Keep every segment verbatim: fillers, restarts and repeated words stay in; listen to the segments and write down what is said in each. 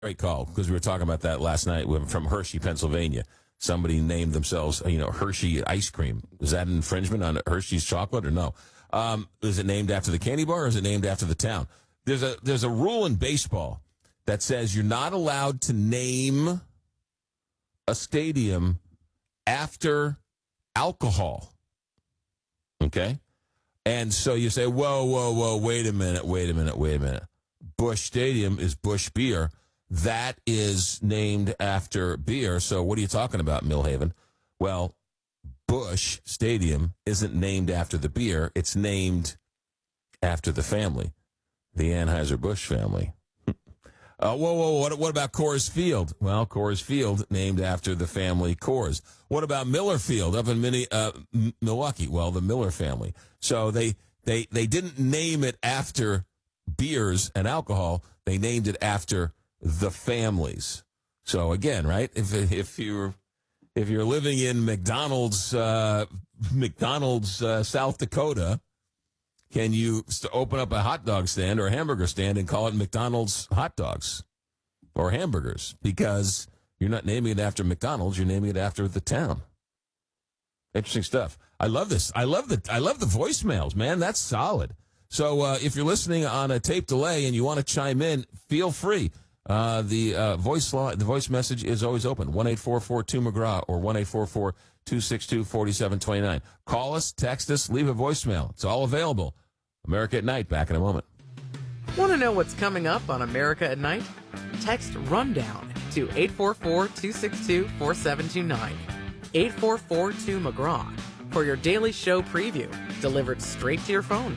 Great call, because we were talking about that last night when, from Hershey, Pennsylvania. Somebody named themselves, you know, Hershey ice cream. Is that an infringement on Hershey's chocolate or no? Um, is it named after the candy bar or is it named after the town? There's a there's a rule in baseball that says you're not allowed to name a stadium after alcohol. Okay? And so you say, whoa, whoa, whoa, wait a minute, wait a minute, wait a minute. Busch Stadium is Busch Beer. That is named after beer. So what are you talking about, Millhaven? Well, Busch Stadium isn't named after the beer. It's named after the family, the Anheuser-Busch family. Uh, whoa, whoa, what, what about Coors Field? Well, Coors Field named after the family Coors. What about Miller Field up in Mini, uh, M- Milwaukee? Well, the Miller family. So they, they, they didn't name it after beers and alcohol. They named it after the families. So again, right? If if you're if you're living in McDonald's, uh, McDonald's, uh, South Dakota, can you st- open up a hot dog stand or a hamburger stand and call it McDonald's hot dogs or hamburgers? Because you're not naming it after McDonald's, you're naming it after the town. Interesting stuff. I love this. I love the I love the voicemails, man. That's solid. So uh, if you're listening on a tape delay and you want to chime in, feel free. Uh, the uh, voice line, the voice message is always open. one eight four four two McGraw or one eight four four two six two four seven two nine. Call us, text us, leave a voicemail. It's all available. America at Night, back in a moment. Want to know what's coming up on America at Night? Text RUNDOWN to eight four four two six two four seven two nine. eight four four two McGraw for your daily show preview, delivered straight to your phone.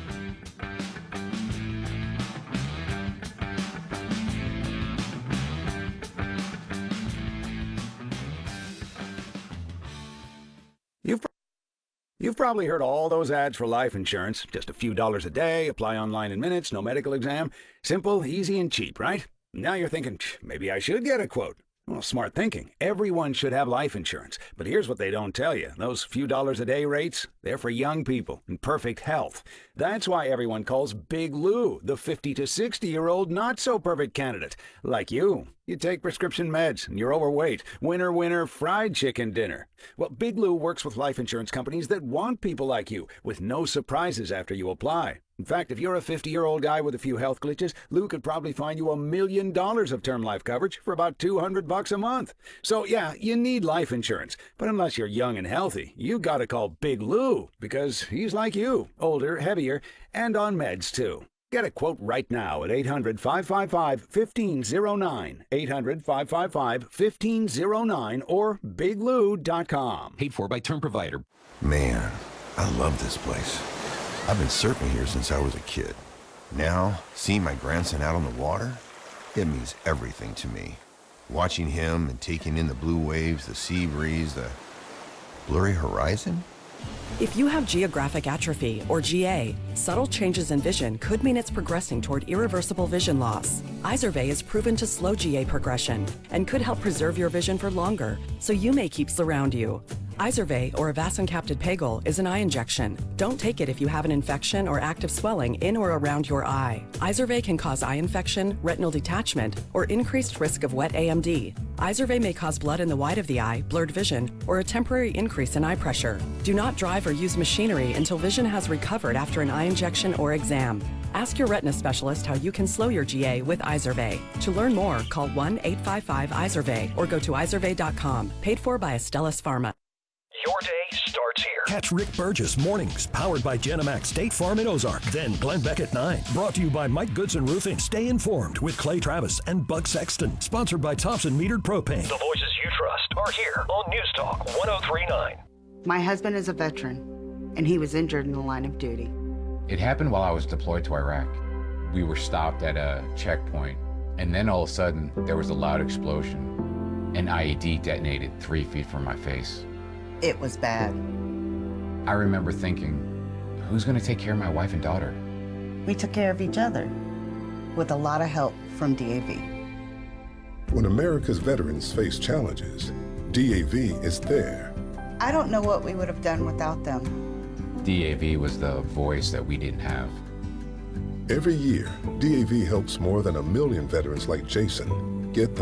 You've, you've probably heard all those ads for life insurance. Just a few dollars a day, apply online in minutes, no medical exam. Simple, easy, and cheap, right? Now you're thinking, maybe I should get a quote. Well, smart thinking. Everyone should have life insurance. But here's what they don't tell you. Those few dollars a day rates, they're for young people in perfect health. That's why everyone calls Big Lou the fifty to sixty-year-old not-so-perfect candidate. Like you. You take prescription meds, and you're overweight. Winner, winner, fried chicken dinner. Well, Big Lou works with life insurance companies that want people like you, with no surprises after you apply. In fact, if you're a fifty-year-old guy with a few health glitches, Lou could probably find you a million dollars of term life coverage for about two hundred bucks a month. So yeah, you need life insurance. But unless you're young and healthy, you gotta call Big Lou, because he's like you, older, heavier, and on meds too. Get a quote right now at eight hundred, five five five, one five zero nine, eight hundred, five five five, one five zero nine, or big lou dot com. Paid for by Term Provider. Man, I love this place. I've been surfing here since I was a kid. Now, seeing my grandson out on the water, it means everything to me. Watching him and taking in the blue waves, the sea breeze, the blurry horizon. If you have geographic atrophy, or G A, subtle changes in vision could mean it's progressing toward irreversible vision loss. Izervay is proven to slow G A progression and could help preserve your vision for longer, so you may keep around you. Izervay, or avacincaptad pegol, is an eye injection. Don't take it if you have an infection or active swelling in or around your eye. Izervay can cause eye infection, retinal detachment, or increased risk of wet A M D. Izervay may cause blood in the white of the eye, blurred vision, or a temporary increase in eye pressure. Do not drive or use machinery until vision has recovered after an eye injection or exam. Ask your retina specialist how you can slow your G A with Izervay. To learn more, call one eight five five Izervay or go to izervay dot com. Paid for by Astellas Pharma. Your day starts here. Catch Rick Burgess mornings, powered by Genemax State Farm in Ozark. Then Glenn Beck at nine, brought to you by Mike Goodson Roofing. Stay informed with Clay Travis and Bug Sexton. Sponsored by Thompson Metered Propane. The voices you trust are here on News Talk one oh three point nine. My husband is a veteran, and he was injured in the line of duty. It happened while I was deployed to Iraq. We were stopped at a checkpoint, and then all of a sudden, there was a loud explosion. An I E D detonated three feet from my face. It was bad. I remember thinking, who's going to take care of my wife and daughter? We took care of each other, with a lot of help from D A V. When America's veterans face challenges, D A V is there. I don't know what we would have done without them. D A V was the voice that we didn't have. Every year, D A V helps more than a million veterans like Jason get the